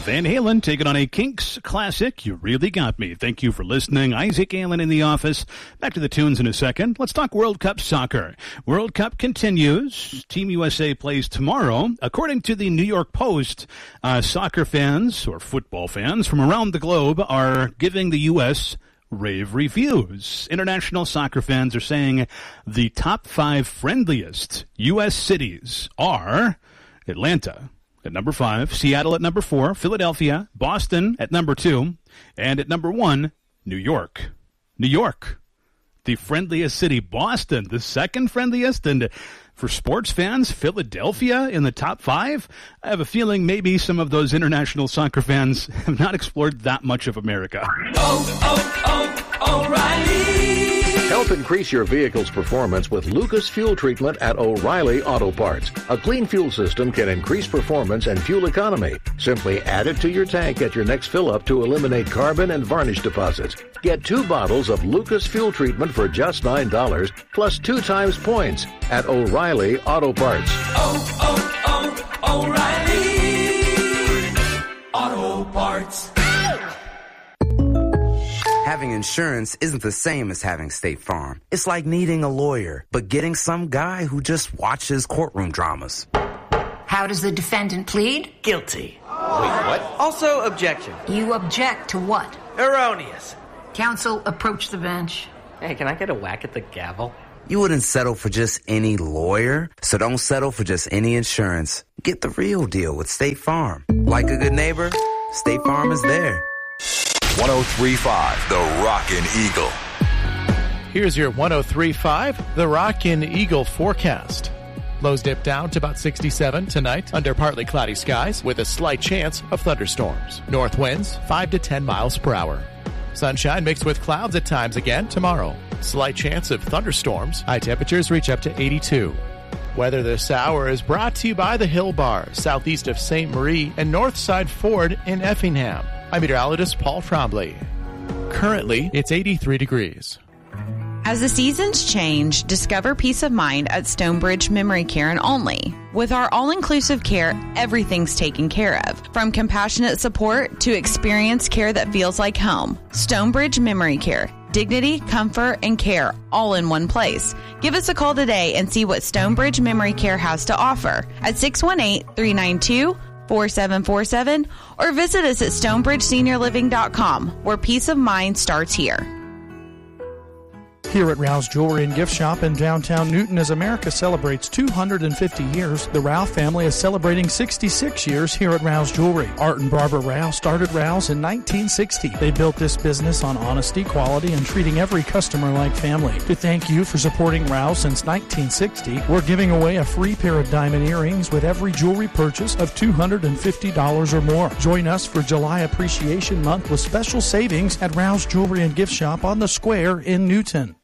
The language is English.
Van Halen taking on a Kinks classic, You Really Got Me. Thank you for listening. Isaac Allen in the office. Back to the tunes in a second. Let's talk World Cup soccer. World Cup continues. Team USA plays tomorrow. According to the New York Post, soccer fans or football fans from around the globe are giving the U.S. rave reviews. International soccer fans are saying the top 5 friendliest U.S. cities are Atlanta at number 5, Seattle at number 4, Philadelphia, Boston at number 2, and at number 1, New York. New York, the friendliest city. Boston, the second friendliest. And for sports fans, Philadelphia in the top 5. I have a feeling maybe some of those international soccer fans have not explored that much of America. O'Reilly. Help increase your vehicle's performance with Lucas Fuel Treatment at O'Reilly Auto Parts. A clean fuel system can increase performance and fuel economy. Simply add it to your tank at your next fill-up to eliminate carbon and varnish deposits. Get 2 bottles of Lucas Fuel Treatment for just $9, plus 2 times points at O'Reilly Auto Parts. O'Reilly Auto Parts. Having insurance isn't the same as having State Farm. It's like needing a lawyer, but getting some guy who just watches courtroom dramas. How does the defendant plead? Guilty. Wait, what? Also objection. You object to what? Erroneous. Counsel, approach the bench. Hey, can I get a whack at the gavel? You wouldn't settle for just any lawyer, so don't settle for just any insurance. Get the real deal with State Farm. Like a good neighbor, State Farm is there. 103.5 The Rockin' Eagle. Here's your 103.5 The Rockin' Eagle forecast. Lows dip down to about 67 tonight under partly cloudy skies with a slight chance of thunderstorms. North winds 5 to 10 miles per hour. Sunshine mixed with clouds at times again tomorrow. Slight chance of thunderstorms. High temperatures reach up to 82. Weather this hour is brought to you by the Hill Bar, southeast of St. Marie and Northside Ford in Effingham. I'm meteorologist Paul Trombley. Currently, it's 83 degrees. As the seasons change, discover peace of mind at Stonebridge Memory Care and Only. With our all-inclusive care, everything's taken care of. From compassionate support to experienced care that feels like home. Stonebridge Memory Care. Dignity, comfort, and care all in one place. Give us a call today and see what Stonebridge Memory Care has to offer at 618-392-4747 or visit us at stonebridgeseniorliving.com, where peace of mind starts here. Here at Rouse Jewelry and Gift Shop in downtown Newton, as America celebrates 250 years, the Rouse family is celebrating 66 years here at Rouse Jewelry. Art and Barbara Rouse started Rouse in 1960. They built this business on honesty, quality, and treating every customer like family. To thank you for supporting Rouse since 1960, we're giving away a free pair of diamond earrings with every jewelry purchase of $250 or more. Join us for July Appreciation Month with special savings at Rouse Jewelry and Gift Shop on the Square in Newton.